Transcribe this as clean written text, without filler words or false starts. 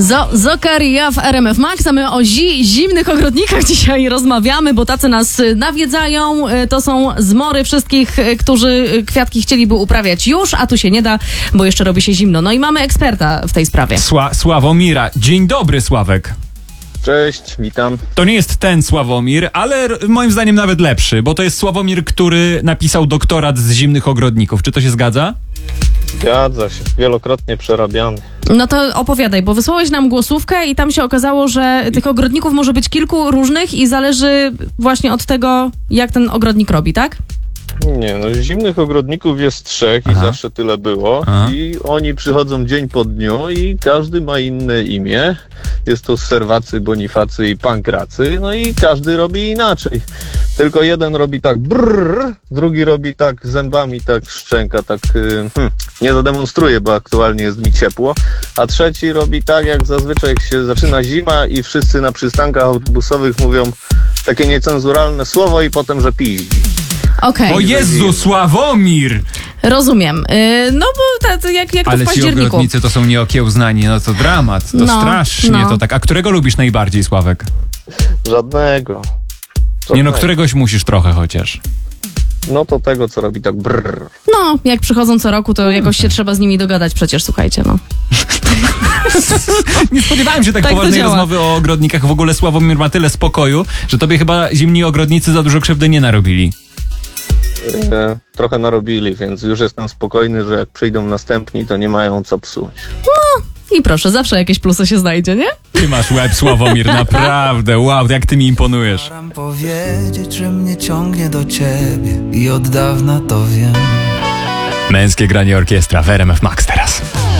Zokaria w RMF Max, a my o zimnych ogrodnikach dzisiaj rozmawiamy, bo tacy nas nawiedzają. To są zmory wszystkich, którzy kwiatki chcieliby uprawiać już, a tu się nie da, bo jeszcze robi się zimno. No i mamy eksperta w tej sprawie. Sławomira. Dzień dobry, Sławek. Cześć, witam. To nie jest ten Sławomir, ale moim zdaniem nawet lepszy, bo to jest Sławomir, który napisał doktorat z zimnych ogrodników. Czy to się zgadza? Zgadza się, wielokrotnie przerabiany. No to opowiadaj, bo wysłałeś nam głosówkę i tam się okazało, że tych ogrodników może być kilku różnych i zależy właśnie od tego, jak ten ogrodnik robi, tak? Nie, no zimnych ogrodników jest 3 i zawsze tyle było. I oni przychodzą dzień po dniu i każdy ma inne imię. Jest to Serwacy, Bonifacy i Pankracy, no i każdy robi inaczej. Tylko jeden robi tak brrr, drugi robi tak zębami, tak szczęka, tak nie zademonstruję, bo aktualnie jest mi ciepło, a trzeci robi tak, jak zazwyczaj jak się zaczyna zima i wszyscy na przystankach autobusowych mówią takie niecenzuralne słowo i potem, że piździ. Okej. O Jezu, Sławomir! Rozumiem. No bo jak to w Ale ci październiku. ogrodnicy to są nieokiełznani, no to dramat, to strasznie to tak. A którego lubisz najbardziej, Sławek? Żadnego. Nie no, któregoś musisz trochę chociaż. No to tego, co robi tak brrr. No, jak przychodzą co roku, to jakoś się trzeba z nimi dogadać przecież, słuchajcie, no. Nie spodziewałem się tak Tak to poważnej działa. rozmowy o ogrodnikach. W ogóle Sławomir ma tyle spokoju, że tobie chyba zimni ogrodnicy za dużo krzywdy nie narobili. Trochę narobili, więc już jestem spokojny, że jak przyjdą następni, to nie mają co psuć. I proszę, zawsze jakieś plusy się znajdzie, nie? Ty masz łeb, Sławomir, naprawdę. Wow, jak ty mi imponujesz. Staram powiedzieć, że mnie ciągnie do ciebie i od dawna to wiem. Męskie granie orkiestra w RMF Max teraz.